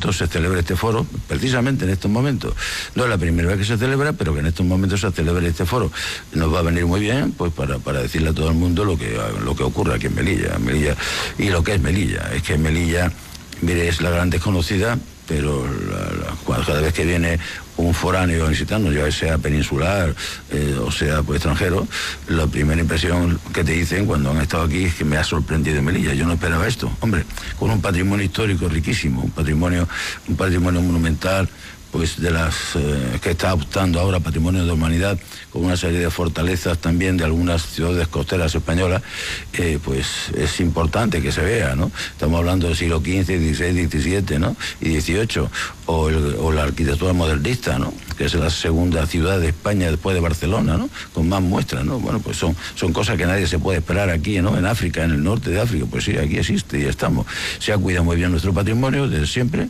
momentos se celebra este foro, precisamente en estos momentos. No es la primera vez que se celebra, pero que en estos momentos se celebra este foro. Nos va a venir muy bien, pues para decirle a todo el mundo lo que ocurre aquí en Melilla. Y lo que es Melilla. Es que Melilla, mire, es la gran desconocida, pero cada vez que viene un foráneo a visitarnos, ya sea peninsular o sea pues extranjero, la primera impresión que te dicen cuando han estado aquí es que me ha sorprendido Melilla. Yo no esperaba esto, hombre, con un patrimonio histórico riquísimo, un patrimonio monumental, pues de las que está optando ahora Patrimonio de la Humanidad, con una serie de fortalezas también de algunas ciudades costeras españolas, pues es importante que se vea, ¿no? Estamos hablando del siglo XV, XVI, XVII, ¿no? Y XVIII, o la arquitectura modernista, ¿no? Que es la segunda ciudad de España después de Barcelona, ¿no? Con más muestras, ¿no? Bueno, pues son cosas que nadie se puede esperar aquí, ¿no? En África, en el norte de África, pues sí, aquí existe y estamos. Se ha cuidado muy bien nuestro patrimonio desde siempre,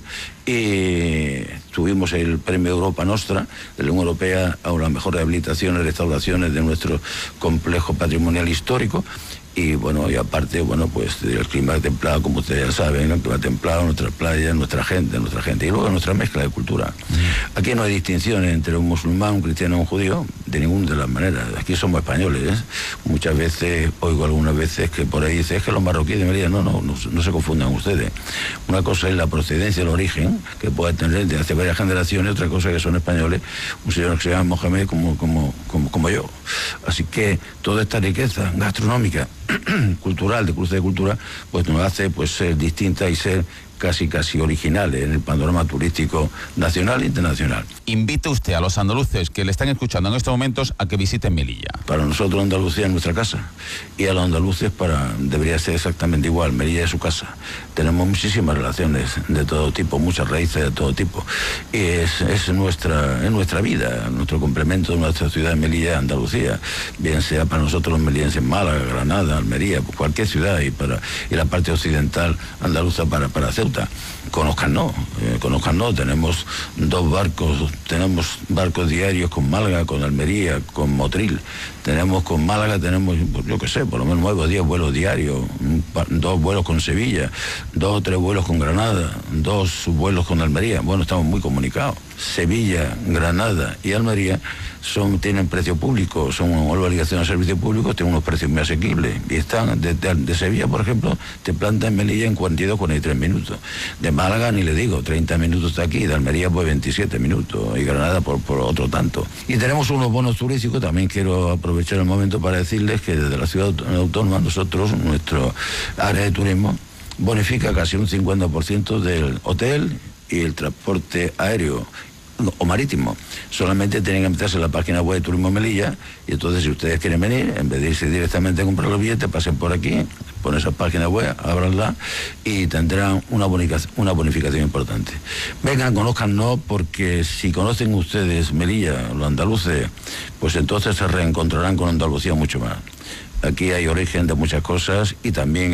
y tuvimos el premio Europa Nostra de la Unión Europea a la mejor rehabilitación y restauraciones de nuestro complejo patrimonial histórico. Y bueno, y aparte, bueno, pues el clima templado, como ustedes ya saben, el clima templado, nuestras playas, nuestra gente, y luego nuestra mezcla de cultura. Aquí no hay distinciones entre un musulmán, un cristiano o un judío, de ninguna de las maneras. Aquí somos españoles, ¿eh? Muchas veces, oigo algunas veces que por ahí dicen, es que los marroquíes de Melilla, no se confundan ustedes. Una cosa es la procedencia, el origen, que puede tener de hace varias generaciones, otra cosa es que son españoles, un señor que se llama Mohamed como yo. Así que toda esta riqueza gastronómica, cultural, de cruce de cultura, pues nos hace pues ser distinta y ser casi originales en el panorama turístico nacional e internacional. Invite usted a los andaluces que le están escuchando en estos momentos a que visiten Melilla. Para nosotros Andalucía es nuestra casa, y a los andaluces debería ser exactamente igual. Melilla es su casa. Tenemos muchísimas relaciones de todo tipo, muchas raíces de todo tipo, y es nuestra vida, nuestro complemento de nuestra ciudad de Melilla, Andalucía, bien sea para nosotros los melienses Málaga, Granada, Almería, pues cualquier ciudad, y la parte occidental andaluza para Ceuta. Conózcanos, tenemos tenemos barcos diarios con Málaga, con Almería, con Motril. Con Málaga tenemos, yo qué sé, por lo menos 9 o 10 vuelos diarios, 2 vuelos con Sevilla, 2 o 3 vuelos con Granada, 2 vuelos con Almería. Bueno, estamos muy comunicados. Sevilla, Granada y Almería tienen precio público, son obligaciones de servicio público, tienen unos precios muy asequibles, y están de Sevilla, por ejemplo, te planta en Melilla en 43 minutos. De Málaga ni le digo, 30 minutos está aquí, de Almería pues 27 minutos, y Granada por otro tanto. Y tenemos unos bonos turísticos. También quiero aprovechar el momento para decirles que desde la ciudad autónoma nosotros, nuestro área de turismo, bonifica casi un 50% del hotel y el transporte aéreo o marítimo. Solamente tienen que meterse en la página web de Turismo Melilla, y entonces si ustedes quieren venir, en vez de irse directamente a comprar los billetes, pasen por aquí, ponen esa página web, ábranla y tendrán una bonificación importante. Vengan, conózcanos, porque si conocen ustedes Melilla, los andaluces, pues entonces se reencontrarán con Andalucía mucho más. Aquí hay origen de muchas cosas, y también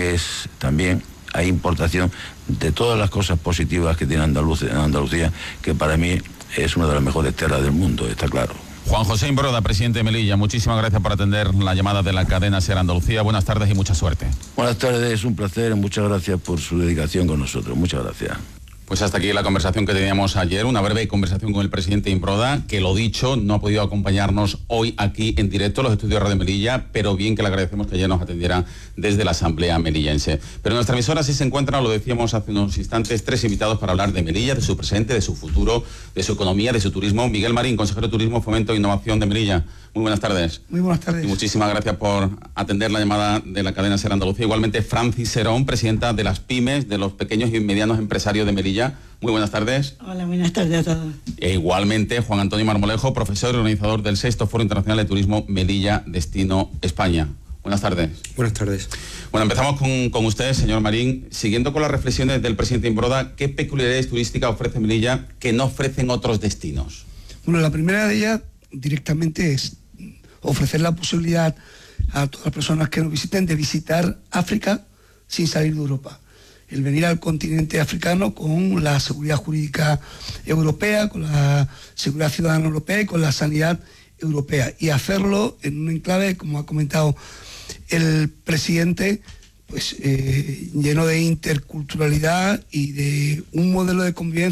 hay importación de todas las cosas positivas que tiene Andalucía, que para mí es una de las mejores tierras del mundo, está claro. Juan José Imbroda, presidente de Melilla, muchísimas gracias por atender la llamada de la cadena SER Andalucía. Buenas tardes y mucha suerte. Buenas tardes, es un placer, muchas gracias por su dedicación con nosotros, muchas gracias. Pues hasta aquí la conversación que teníamos ayer, una breve conversación con el presidente Imbroda, que lo dicho, no ha podido acompañarnos hoy aquí en directo en los estudios de Radio Melilla, pero bien que le agradecemos que ayer nos atendiera desde la Asamblea Melillense. Pero en nuestra emisora sí se encuentran, lo decíamos hace unos instantes, 3 invitados para hablar de Melilla, de su presente, de su futuro, de su economía, de su turismo. Miguel Marín, consejero de Turismo, Fomento e Innovación de Melilla. Muy buenas tardes. Muy buenas tardes. Y muchísimas gracias por atender la llamada de la cadena SER Andalucía. Igualmente, Francis Serón, presidenta de las pymes, de los pequeños y medianos empresarios de Melilla. Muy buenas tardes. Hola, buenas tardes a todos. E igualmente, Juan Antonio Marmolejo, profesor y organizador del 6º Foro Internacional de Turismo Melilla Destino España. Buenas tardes. Buenas tardes. Bueno, empezamos con usted, señor Marín. Siguiendo con las reflexiones del presidente Imbroda, ¿qué peculiaridades turísticas ofrece Melilla que no ofrecen otros destinos? Bueno, la primera de ellas directamente es ofrecer la posibilidad a todas las personas que nos visiten de visitar África sin salir de Europa. El venir al continente africano con la seguridad jurídica europea, con la seguridad ciudadana europea y con la sanidad europea. Y hacerlo en un enclave, como ha comentado el presidente, pues lleno de interculturalidad y de un modelo de convivencia